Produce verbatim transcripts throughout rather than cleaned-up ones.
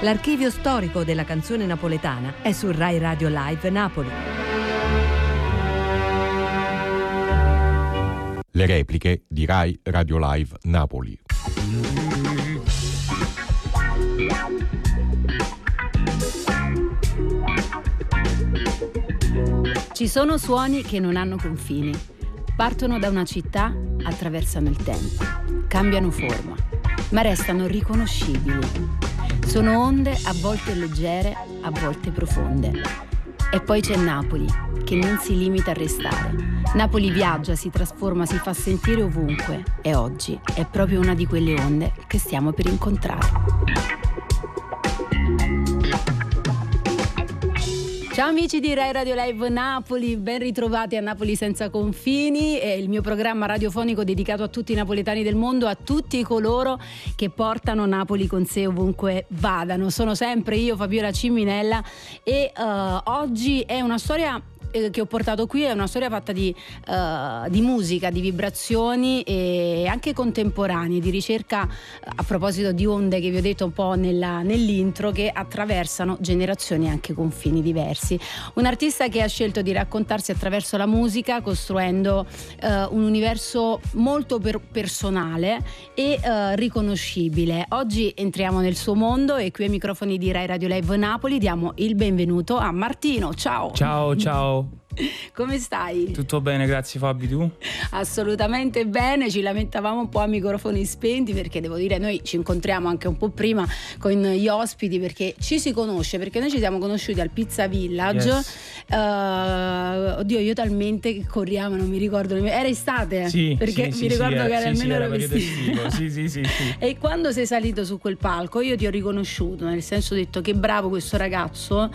L'archivio storico della canzone napoletana è su Rai Radio Live Napoli. Le repliche di Rai Radio Live Napoli. Ci sono suoni che non hanno confini. Partono da una città, attraversano il tempo, cambiano forma, ma restano riconoscibili. Sono onde a volte leggere, a volte profonde. E poi c'è Napoli, che non si limita a restare. Napoli viaggia, si trasforma, si fa sentire ovunque. E oggi è proprio una di quelle onde che stiamo per incontrare. Ciao amici di Rai Radio Live Napoli, ben ritrovati a Napoli senza confini, è il mio programma radiofonico dedicato a tutti i napoletani del mondo, a tutti coloro che portano Napoli con sé ovunque vadano. Sono sempre io, Fabiola Ciminella, e uh, oggi è una storia che ho portato qui, è una storia fatta di, uh, di musica, di vibrazioni e anche contemporanee, di ricerca a proposito di onde che vi ho detto un po' nella, nell'intro, che attraversano generazioni e anche confini diversi. Un artista che ha scelto di raccontarsi attraverso la musica, costruendo uh, un universo molto per- personale e uh, riconoscibile. Oggi entriamo nel suo mondo e qui ai microfoni di Rai Radio Live Napoli diamo il benvenuto a Martino. Ciao! Ciao, ciao! Come stai? Tutto bene, grazie Fabi, tu? Assolutamente bene, ci lamentavamo un po' a microfoni spenti perché devo dire noi ci incontriamo anche un po' prima con gli ospiti perché ci si conosce, perché noi ci siamo conosciuti al Pizza Village. Yes. uh, oddio, io talmente che corriamo, non mi ricordo, era estate? Sì, perché sì, mi sì, ricordo sì, che sì, almeno sì, ero era vestita. sì, sì, sì, sì. E quando sei salito su quel palco io ti ho riconosciuto, nel senso ho detto che bravo questo ragazzo,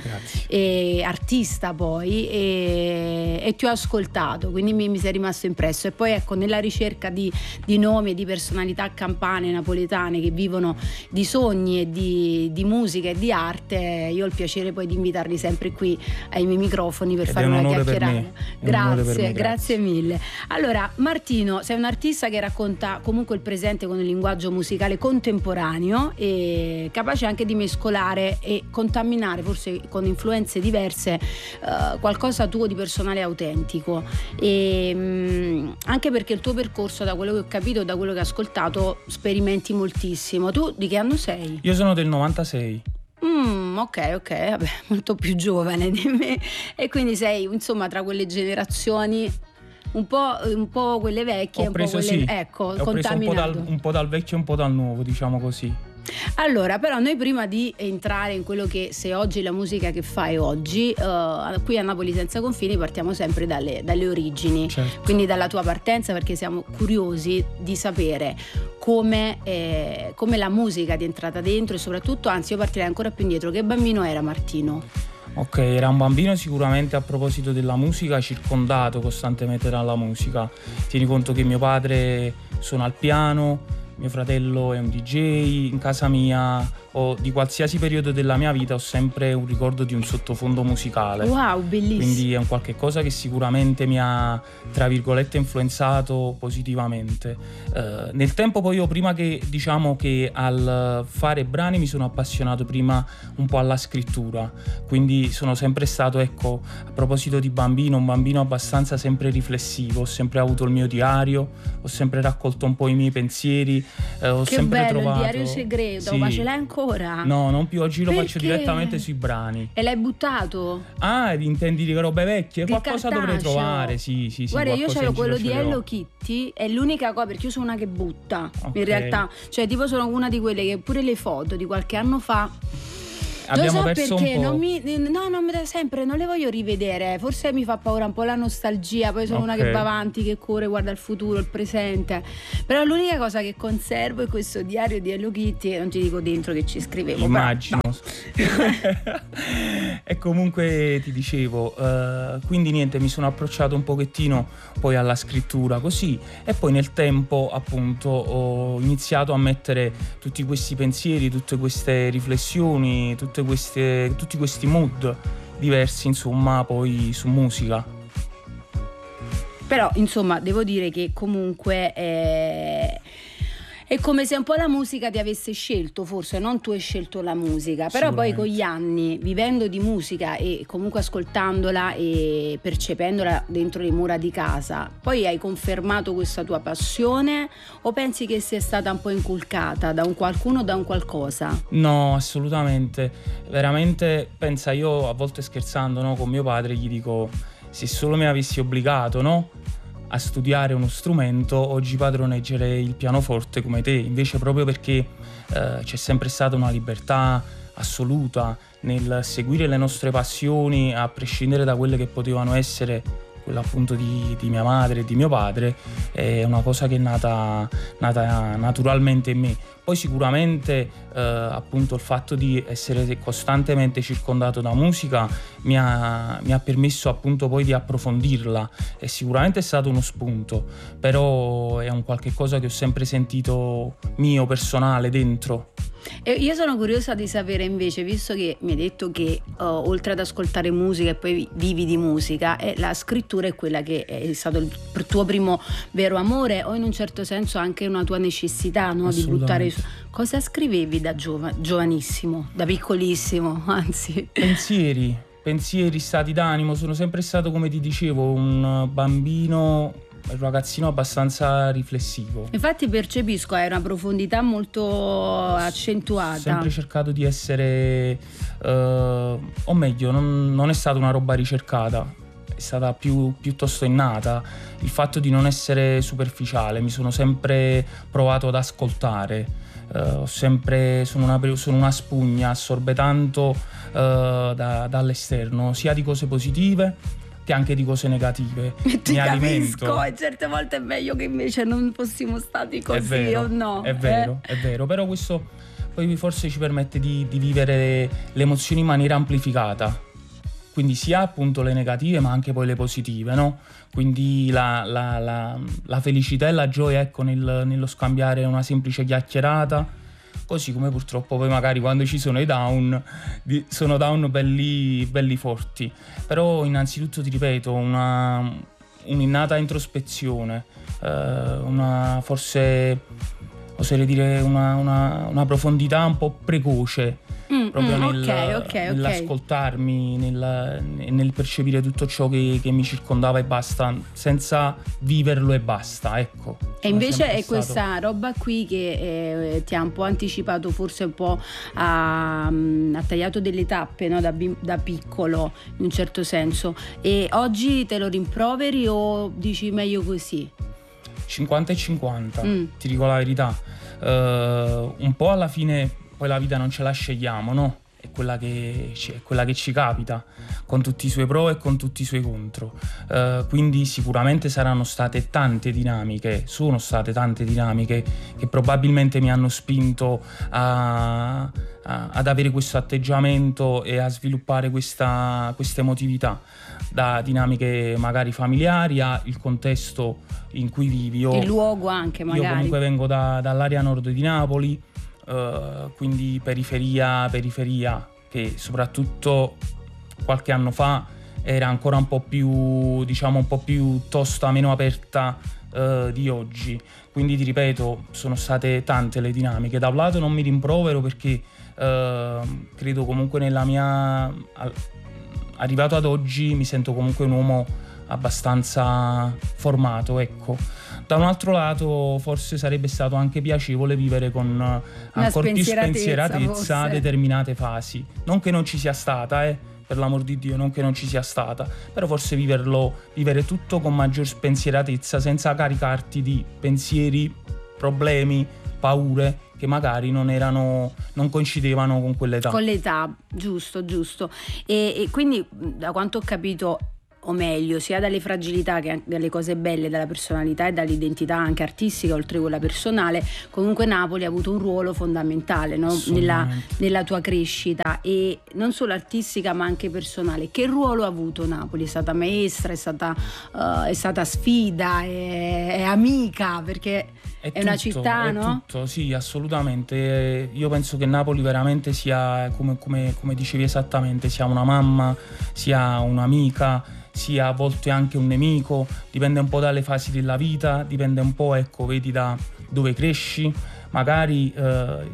e artista poi, e e ti ho ascoltato, quindi mi, mi sei rimasto impresso. E poi ecco, nella ricerca di, di nomi e di personalità campane napoletane che vivono di sogni e di, di musica e di arte, io ho il piacere poi di invitarli sempre qui ai miei microfoni per Ed fare una chiacchierata. Grazie, me, grazie, grazie mille. Allora Martino, sei un artista che racconta comunque il presente con il linguaggio musicale contemporaneo e capace anche di mescolare e contaminare, forse con influenze diverse, uh, qualcosa tuo di personale autentico, e mh, anche perché il tuo percorso, da quello che ho capito, da quello che ho ascoltato, sperimenti moltissimo. Tu di che anno sei? Io sono del novantasei. Mm, ok, ok, vabbè, molto più giovane di me, e quindi sei insomma tra quelle generazioni un po', un po' quelle vecchie, Ho preso, un po' quelle, sì. ecco, ho preso contaminato. un po, dal, un po' dal vecchio e un po' dal nuovo, diciamo così. Allora, però noi prima di entrare in quello che sei oggi, la musica che fai oggi, uh, qui a Napoli senza confini partiamo sempre dalle, dalle origini, certo. Quindi dalla tua partenza, perché siamo curiosi di sapere come, eh, come la musica ti è entrata dentro e soprattutto, anzi io partirei ancora più indietro, che bambino era Martino? Ok, era un bambino sicuramente, a proposito della musica, circondato costantemente dalla musica. Tieni conto che mio padre suona il piano, mio fratello è un D J, in casa mia o di qualsiasi periodo della mia vita ho sempre un ricordo di un sottofondo musicale. Wow, bellissimo. Quindi è un qualche cosa che sicuramente mi ha, tra virgolette, influenzato positivamente. Uh, nel tempo poi io, prima che diciamo che al fare brani, mi sono appassionato prima un po' alla scrittura, quindi sono sempre stato, ecco, a proposito di bambino, un bambino abbastanza sempre riflessivo, ho sempre avuto il mio diario, ho sempre raccolto un po' i miei pensieri. Eh, ho che sempre bello, trovato... il diario segreto, sì. Ma ce l'hai ancora? No, non più, oggi lo Perché? faccio direttamente sui brani. E l'hai buttato? Ah, intendi di robe vecchie? Di Qualcosa cartaceo. dovrei trovare, sì, sì, sì. Guarda, io qualcosa c'avevo in quello giro di ce l'ho. Hello Kitty, è l'unica cosa, perché io sono una che butta, Okay. in realtà. Cioè, tipo sono una di quelle che pure le foto di qualche anno fa... Abbiamo Lo so perso perché un po'. non mi, no, non mi da sempre, non le voglio rivedere. Forse mi fa paura un po' la nostalgia. Poi sono Okay. una che va avanti, che corre, guarda il futuro, il presente. Però l'unica cosa che conservo è questo diario di Hello Kitty. Non ti dico dentro che ci scrivevo. Immagino. Però, no. E comunque ti dicevo, uh, quindi niente, mi sono approcciato un pochettino poi alla scrittura così, e poi nel tempo appunto ho iniziato a mettere tutti questi pensieri, tutte queste riflessioni, tutte queste, tutti questi mood diversi, insomma, poi su musica. Però insomma devo dire che comunque eh, È come se un po' la musica ti avesse scelto, forse non tu hai scelto la musica, però poi con gli anni, vivendo di musica e comunque ascoltandola e percependola dentro le mura di casa, poi hai confermato questa tua passione o pensi che sia stata un po' inculcata da un qualcuno o da un qualcosa? No, assolutamente, veramente, pensa, io a volte scherzando, no, con mio padre gli dico: se solo mi avessi obbligato, no, a studiare uno strumento, oggi padroneggerei il pianoforte come te. Invece, proprio perché eh, c'è sempre stata una libertà assoluta nel seguire le nostre passioni, a prescindere da quelle che potevano essere quella appunto di, di mia madre e di mio padre, è una cosa che è nata, nata naturalmente in me. Poi sicuramente eh, appunto il fatto di essere costantemente circondato da musica mi ha, mi ha permesso appunto poi di approfondirla, e sicuramente è stato uno spunto, però è un qualche cosa che ho sempre sentito mio, personale, dentro. E io sono curiosa di sapere invece, visto che mi hai detto che uh, oltre ad ascoltare musica e poi vivi di musica, eh, la scrittura è quella che è stato il tuo primo vero amore, o in un certo senso anche una tua necessità, no? Di buttare su. Cosa scrivevi da giova- giovanissimo, da piccolissimo, anzi? Pensieri, pensieri, stati d'animo. Sono sempre stato, come ti dicevo, un bambino, un ragazzino abbastanza riflessivo. Infatti percepisco hai una profondità molto accentuata. Ho sempre cercato di essere, uh, o meglio, non, non è stata una roba ricercata, è stata più piuttosto innata. Il fatto di non essere superficiale, mi sono sempre provato ad ascoltare. Uh, ho sempre sono una, sono una spugna, assorbe tanto uh, da, dall'esterno, sia di cose positive che anche di cose negative. Ti Mi capisco, alimento. e certe volte è meglio che invece non fossimo stati così, è vero, o no? È vero, eh? è vero, però questo poi forse ci permette di, di vivere le emozioni in maniera amplificata. Quindi sia appunto le negative ma anche poi le positive, no? Quindi la, la, la, la felicità e la gioia, ecco, nel, nello scambiare una semplice chiacchierata, così come purtroppo poi magari quando ci sono i down, di, sono down belli, belli forti. Però innanzitutto ti ripeto, una, un'innata introspezione, eh, una forse oserei dire una, una, una profondità un po' precoce. Mm, proprio mm, nel, okay, okay, nell'ascoltarmi, nel, nel percepire tutto ciò che, che mi circondava e basta, senza viverlo e basta, ecco. E invece è stato... questa roba qui che eh, ti ha un po' anticipato, forse un po' ha, ha tagliato delle tappe, no? da, da piccolo in un certo senso, e oggi te lo rimproveri o dici meglio così? cinquanta e cinquanta, mm. ti dico la verità, uh, un po' alla fine poi la vita non ce la scegliamo, no? È quella che ci, è quella che ci capita, con tutti i suoi pro e con tutti i suoi contro. Uh, quindi sicuramente saranno state tante dinamiche, sono state tante dinamiche che probabilmente mi hanno spinto a, a, ad avere questo atteggiamento e a sviluppare questa, questa emotività, da dinamiche magari familiari a il contesto in cui vivi. Io, il luogo anche magari. Io comunque vengo da, dall'area nord di Napoli, Uh, quindi periferia, periferia che soprattutto qualche anno fa era ancora un po' più, diciamo, un po' più tosta, meno aperta uh, di oggi. Quindi ti ripeto, sono state tante le dinamiche. Da un lato non mi rimprovero perché uh, credo comunque nella mia... arrivato ad oggi mi sento comunque un uomo abbastanza formato, ecco. Da un altro lato forse sarebbe stato anche piacevole vivere con ancora più spensieratezza determinate fasi. Non che non ci sia stata, eh, per l'amor di Dio, non che non ci sia stata, però forse viverlo, vivere tutto con maggior spensieratezza, senza caricarti di pensieri, problemi, paure che magari non erano, non coincidevano con quell'età. Con l'età, giusto, giusto. E, e quindi, da quanto ho capito, o meglio, sia dalle fragilità che dalle cose belle della personalità e dall'identità anche artistica, oltre a quella personale, comunque Napoli ha avuto un ruolo fondamentale, no? nella, nella tua crescita, e non solo artistica ma anche personale. Che ruolo ha avuto Napoli? È stata maestra, è stata, uh, è stata sfida, è, è amica, perché è, è tutto, una città, è no? Tutto, sì, assolutamente. Io penso che Napoli veramente sia, come, come, come dicevi esattamente, sia una mamma, sia un'amica, sia a volte anche un nemico, dipende un po' dalle fasi della vita, dipende un po', ecco, vedi da dove cresci, magari eh,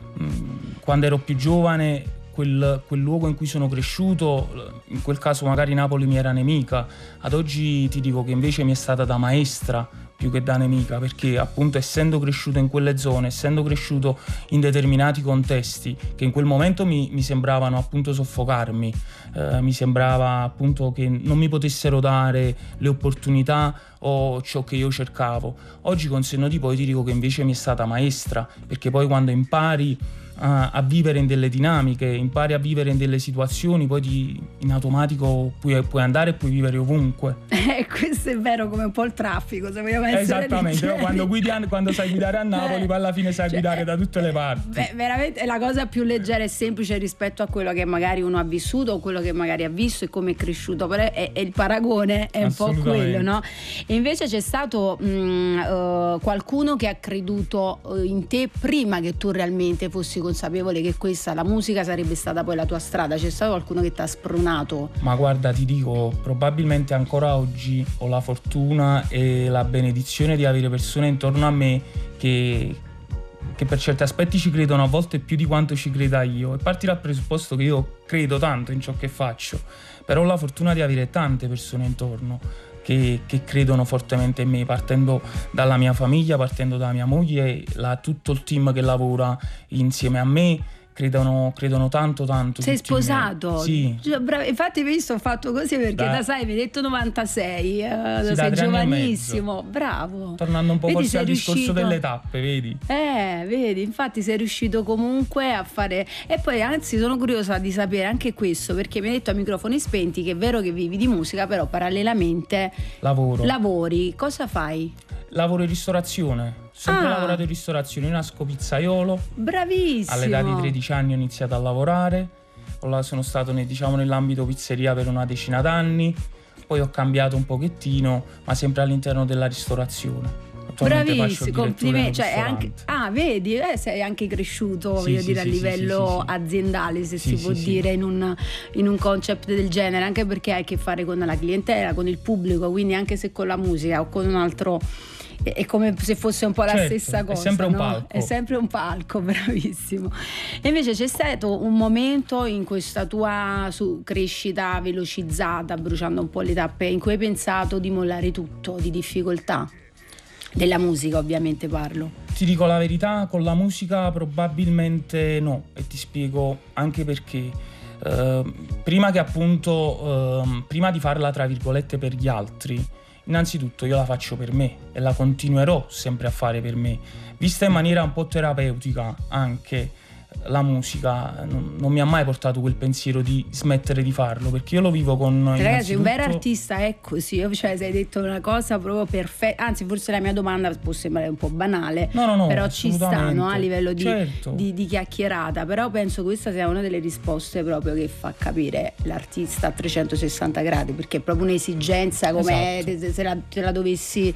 quando ero più giovane quel, quel luogo in cui sono cresciuto, in quel caso magari Napoli mi era nemica, ad oggi ti dico che invece mi è stata da maestra più che da nemica, perché appunto essendo cresciuto in quelle zone, essendo cresciuto in determinati contesti che in quel momento mi, mi sembravano appunto soffocarmi, eh, mi sembrava appunto che non mi potessero dare le opportunità o ciò che io cercavo. Oggi con senno di poi ti dico che invece mi è stata maestra, perché poi quando impari a, a vivere in delle dinamiche, impari a vivere in delle situazioni, poi ti, in automatico puoi, puoi andare e puoi vivere ovunque. Eh, questo è vero, come un po' il traffico, se vogliamo essere esattamente, no? quando, guidi a, quando sai guidare a Napoli, eh, poi alla fine sai cioè, guidare da tutte le parti. Beh, veramente è la cosa più leggera e semplice rispetto a quello che magari uno ha vissuto o quello che magari ha visto e come è cresciuto, però è, è il paragone è un po' quello, no? E invece c'è stato mh, uh, qualcuno che ha creduto uh, in te prima che tu realmente fossi consapevole che questa, la musica, sarebbe stata poi la tua strada? C'è stato qualcuno che ti ha spronato? Ma guarda, ti dico, probabilmente ancora oggi ho la fortuna e la benedizione di avere persone intorno a me che, che per certi aspetti ci credono a volte più di quanto ci creda io, e parti dal presupposto che io credo tanto in ciò che faccio, però ho la fortuna di avere tante persone intorno Che, che credono fortemente in me, partendo dalla mia famiglia, partendo dalla mia moglie, la, tutto il team che lavora insieme a me credono, credono tanto tanto. Sei sposato? Sì. Bravo. Infatti visto ho fatto così perché da, da sai mi hai detto novantasei, uh, sì, sei giovanissimo, bravo. Tornando un po' vedi, forse al riuscito... discorso delle tappe, vedi? Eh, vedi, infatti sei riuscito comunque a fare, e poi anzi sono curiosa di sapere anche questo, perché mi hai detto a microfoni spenti che è vero che vivi di musica, però parallelamente lavoro. lavori. Cosa fai? Lavoro in ristorazione, ho sempre ah. lavorato in ristorazione, io nasco pizzaiolo. Bravissimo. All'età di tredici anni ho iniziato a lavorare, sono stato nel, diciamo, nell'ambito pizzeria per una decina d'anni, poi ho cambiato un pochettino, ma sempre all'interno della ristorazione. Bravissimo, complimenti. Cioè, anche, ah, vedi, eh, sei anche cresciuto, sì, voglio sì, dire, sì, a livello sì, sì, aziendale, se sì, si può sì, dire, sì. In, un, in un concept del genere, anche perché hai a che fare con la clientela, con il pubblico, quindi anche se con la musica o con un altro, è come se fosse un po' la certo, stessa cosa, è sempre un no? palco, è sempre un palco, bravissimo. E invece c'è stato un momento in questa tua su, crescita velocizzata, bruciando un po' le tappe, in cui hai pensato di mollare tutto, di difficoltà? Della musica ovviamente parlo. Ti dico la verità, con la musica probabilmente no, e ti spiego anche perché. Uh, prima che appunto uh, prima di farla tra virgolette per gli altri, innanzitutto io la faccio per me e la continuerò sempre a fare per me, vista in maniera un po' terapeutica anche. La musica non, non mi ha mai portato quel pensiero di smettere di farlo, perché io lo vivo con ragazzi, un vero artista è così, cioè sei detto una cosa proprio perfetta, anzi forse la mia domanda può sembrare un po' banale, no, no, no, però ci sta, no? A livello di, certo. di, di chiacchierata, però penso questa sia una delle risposte proprio che fa capire l'artista a trecentosessanta gradi, perché è proprio un'esigenza come esatto. se, la, se la dovessi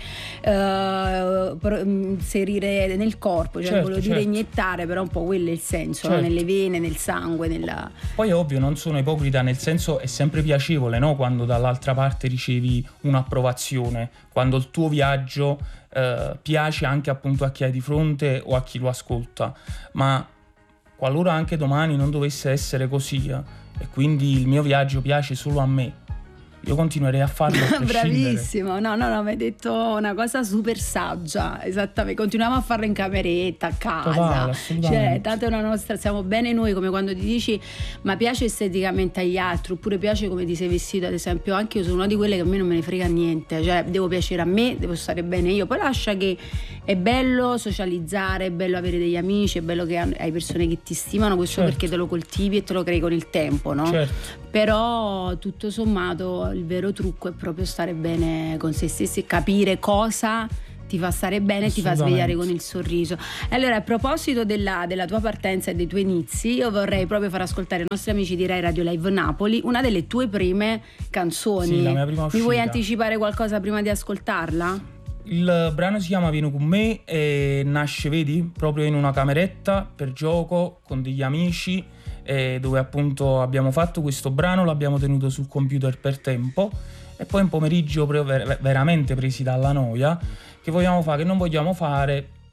uh, inserire nel corpo, cioè certo, volevo certo. dire iniettare, però un po' quello è il senso. Certo. Nelle vene, nel sangue, nella... Poi è ovvio, non sono ipocrita, nel senso è sempre piacevole, no? Quando dall'altra parte ricevi un'approvazione, quando il tuo viaggio eh, piace anche appunto a chi hai di fronte o a chi lo ascolta, ma qualora anche domani non dovesse essere così eh, e quindi il mio viaggio piace solo a me, io continuerei a farlo a bravissimo, no no no mi hai detto una cosa super saggia, esattamente, continuiamo a farlo in cameretta, a casa. Totale, cioè tanto è una nostra, siamo bene noi, come quando ti dici ma piace esteticamente agli altri, oppure piace come ti sei vestito, ad esempio. Anche io sono una di quelle che a me non me ne frega niente, cioè devo piacere a me, devo stare bene io, poi lascia che è bello socializzare, è bello avere degli amici, è bello che hai persone che ti stimano, questo certo. perché te lo coltivi e te lo crei con il tempo, no? Certo. Però tutto sommato il vero trucco è proprio stare bene con se stessi e capire cosa ti fa stare bene e ti fa svegliare con il sorriso. Allora, a proposito della, della tua partenza e dei tuoi inizi, io vorrei proprio far ascoltare ai nostri amici di Rai Radio Live Napoli una delle tue prime canzoni. Sì, la mia prima uscita. Mi vuoi anticipare qualcosa prima di ascoltarla? Il brano si chiama Vieni con me e nasce, vedi, proprio in una cameretta per gioco con degli amici, eh, dove appunto abbiamo fatto questo brano, l'abbiamo tenuto sul computer per tempo e poi in pomeriggio, proprio ver- veramente presi dalla noia, che vogliamo fare, che non vogliamo fare,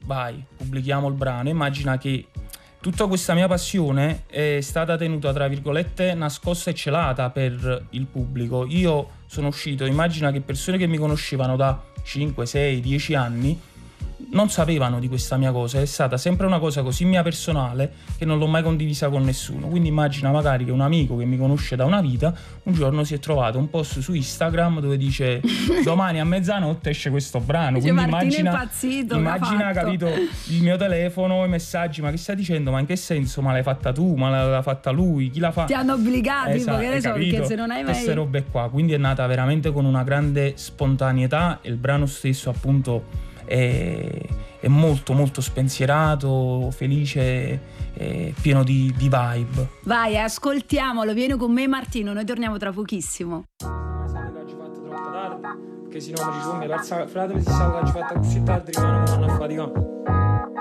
vai, pubblichiamo il brano. Immagina che tutta questa mia passione è stata tenuta, tra virgolette, nascosta e celata per il pubblico. Io sono uscito, immagina che persone che mi conoscevano da cinque, sei, dieci anni non sapevano di questa mia cosa, è stata sempre una cosa così mia personale che non l'ho mai condivisa con nessuno. Quindi immagina magari che un amico che mi conosce da una vita un giorno si è trovato un post su Instagram dove dice domani a mezzanotte esce questo brano. Dice, quindi Martino immagina, impazzito, immagina capito, il mio telefono, i messaggi, ma che stai dicendo, ma in che senso, ma l'hai fatta tu, ma l'ha fatta lui, chi l'ha fatta? Ti hanno obbligato, esatto, che ne so, perché se non hai mai queste robe qua. Quindi è nata veramente con una grande spontaneità e il brano stesso appunto è, è molto molto spensierato, felice, è pieno di, di vibe. Vai, ascoltiamolo, vieni con me Martino, noi torniamo tra pochissimo. Perché se no mi dice, mi persa, frate, mi si sa che ci fatta così tardi, rimane una fatica.